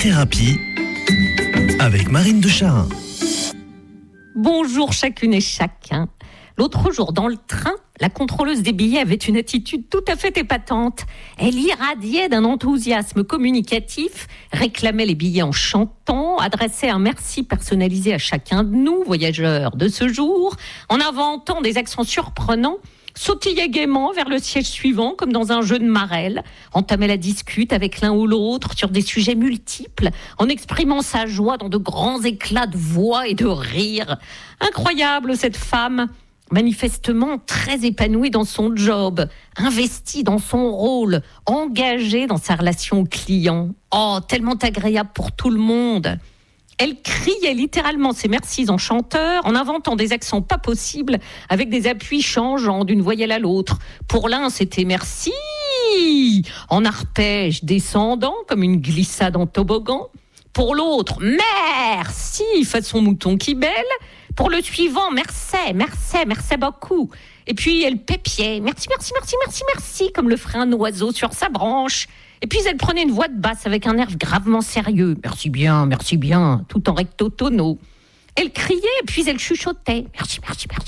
thérapie avec Marine de Charin. Bonjour chacune et chacun. L'autre jour, dans le train, la contrôleuse des billets avait une attitude tout à fait épatante. Elle irradiait d'un enthousiasme communicatif, réclamait les billets en chantant, adressait un merci personnalisé à chacun de nous, voyageurs de ce jour, en inventant des accents surprenants, sautillait gaiement vers le siège suivant comme dans un jeu de marelle, entamait la discute avec l'un ou l'autre sur des sujets multiples, en exprimant sa joie dans de grands éclats de voix et de rire. Incroyable cette femme, manifestement très épanouie dans son job, investie dans son rôle, engagée dans sa relation client. Oh, tellement agréable pour tout le monde. Elle criait littéralement ses mercis en chanteur, en inventant des accents pas possibles, avec des appuis changeants d'une voyelle à l'autre. Pour l'un, c'était merci, en arpège descendant, comme une glissade en toboggan. Pour l'autre, merci, façon mouton qui bêle. Pour le suivant, merci beaucoup. Et puis, elle pépiait, merci, comme le ferait un oiseau sur sa branche. Et puis, elle prenait une voix de basse avec un air gravement sérieux. Merci bien, tout en recto tono. Elle criait, puis elle chuchotait. Merci.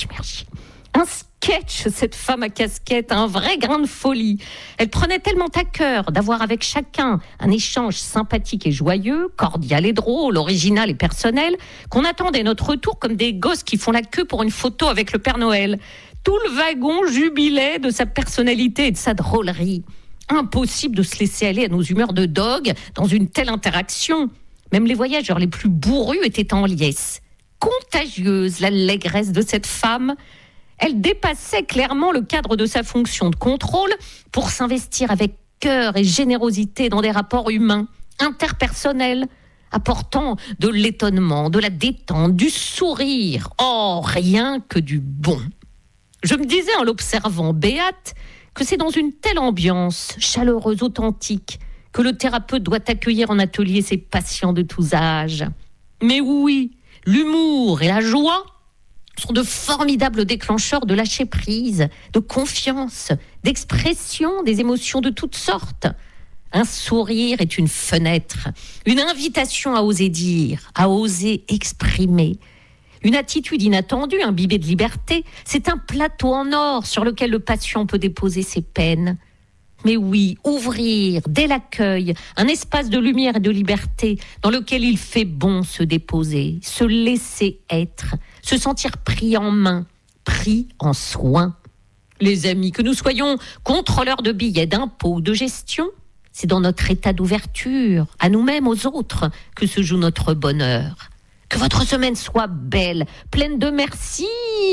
Un sketch, cette femme à casquette, un vrai grain de folie. Elle prenait tellement à cœur d'avoir avec chacun un échange sympathique et joyeux, cordial et drôle, original et personnel, qu'on attendait notre retour comme des gosses qui font la queue pour une photo avec le Père Noël. Tout le wagon jubilait de sa personnalité et de sa drôlerie. Impossible de se laisser aller à nos humeurs de dogue dans une telle interaction. Même les voyageurs les plus bourrus étaient en liesse. Contagieuse, l'allégresse de cette femme. Elle dépassait clairement le cadre de sa fonction de contrôle pour s'investir avec cœur et générosité dans des rapports humains, interpersonnels, apportant de l'étonnement, de la détente, du sourire. Oh, rien que du bon. Je me disais en l'observant béate que c'est dans une telle ambiance chaleureuse, authentique, que le thérapeute doit accueillir en atelier ses patients de tous âges. Mais oui, l'humour et la joie sont de formidables déclencheurs de lâcher-prise, de confiance, d'expression des émotions de toutes sortes. Un sourire est une fenêtre, une invitation à oser dire, à oser exprimer. Une attitude inattendue, imbibée de liberté, c'est un plateau en or sur lequel le patient peut déposer ses peines. Mais oui, ouvrir, dès l'accueil, un espace de lumière et de liberté dans lequel il fait bon se déposer, se laisser être, se sentir pris en main, pris en soin. Les amis, que nous soyons contrôleurs de billets, d'impôts, de gestion, c'est dans notre état d'ouverture, à nous-mêmes, aux autres, que se joue notre bonheur. Que votre semaine soit belle, pleine de merci.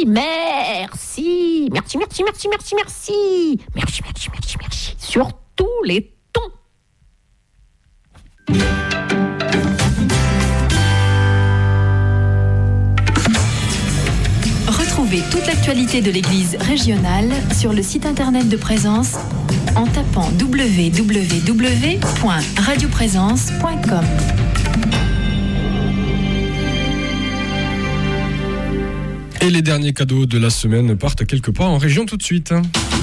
Sur tous les tons. Retrouvez toute l'actualité de l'Église régionale sur le site internet de Présence en tapant www.radioprésence.com. Et les derniers cadeaux de la semaine partent quelque part en région tout de suite.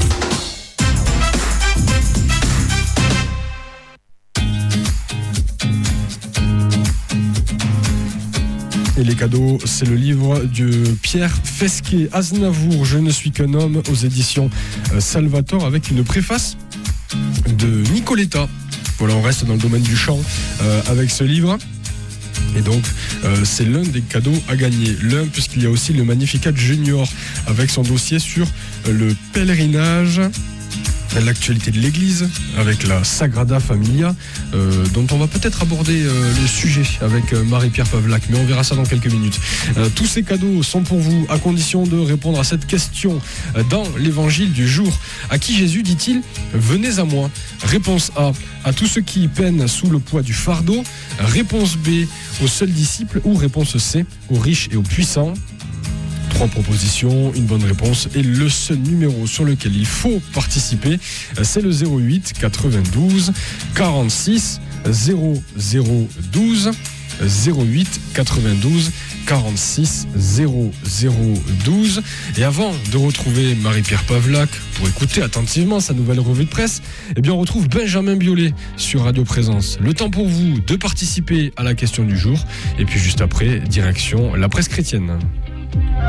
Et les cadeaux, c'est le livre de Pierre Fesquet, Aznavour, Je ne suis qu'un homme, aux éditions Salvator, avec une préface de Nicoletta. Voilà, on reste dans le domaine du chant avec ce livre. Et donc, c'est l'un des cadeaux à gagner. L'un, puisqu'il y a aussi le Magnificat Junior, avec son dossier sur le pèlerinage, l'actualité de l'Église, avec la Sagrada Familia, dont on va peut-être aborder le sujet avec Marie-Pierre Pavlac, mais on verra ça dans quelques minutes. Tous ces cadeaux sont pour vous, à condition de répondre à cette question dans l'évangile du jour. À qui Jésus dit-il « Venez à moi ». Réponse A, à tous ceux qui peinent sous le poids du fardeau. Réponse B, aux seuls disciples. Ou réponse C, aux riches et aux puissants. 3 propositions, une bonne réponse, et le seul numéro sur lequel il faut participer, c'est le 08 92 46 0012. 08 92 46 0012. Et avant de retrouver Marie-Pierre Pavlac pour écouter attentivement sa nouvelle revue de presse, eh bien on retrouve Benjamin Biolay sur Radio Présence. Le temps pour vous de participer à la question du jour. Et puis juste après, direction la presse chrétienne.